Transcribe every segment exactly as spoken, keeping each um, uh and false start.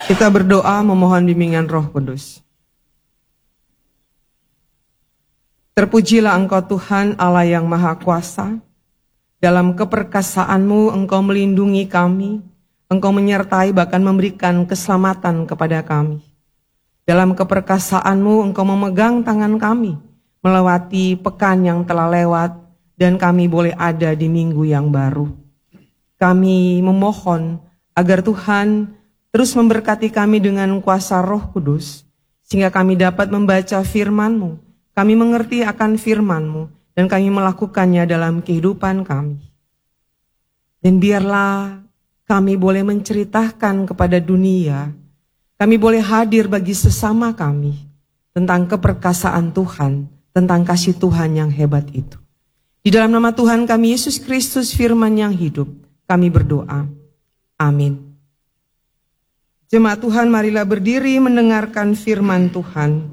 Kita berdoa memohon bimbingan Roh Kudus. Terpujilah Engkau Tuhan Allah yang Maha Kuasa. Dalam keperkasaanmu Engkau melindungi kami. Engkau menyertai bahkan memberikan keselamatan kepada kami. Dalam keperkasaanmu Engkau memegang tangan kami melewati pekan yang telah lewat dan kami boleh ada di minggu yang baru. Kami memohon agar Tuhan terus memberkati kami dengan kuasa Roh Kudus, sehingga kami dapat membaca firman-Mu, kami mengerti akan firman-Mu, dan kami melakukannya dalam kehidupan kami. Dan biarlah kami boleh menceritakan kepada dunia, kami boleh hadir bagi sesama kami, tentang keperkasaan Tuhan, tentang kasih Tuhan yang hebat itu. Di dalam nama Tuhan kami, Yesus Kristus, firman yang hidup, kami berdoa. Amin. Jemaat Tuhan, marilah berdiri mendengarkan firman Tuhan.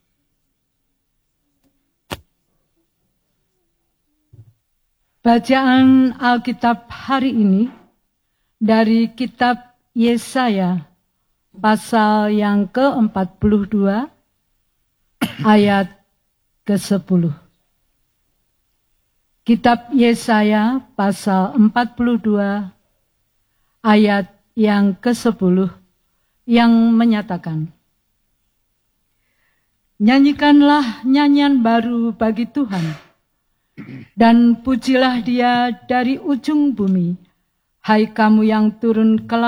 Bacaan Alkitab hari ini dari kitab Yesaya pasal yang ke empat puluh dua ayat ke sepuluh. Kitab Yesaya pasal empat puluh dua ayat yang ke sepuluh yang menyatakan, nyanyikanlah nyanyian baru bagi Tuhan, dan pujilah Dia dari ujung bumi, hai kamu yang turun ke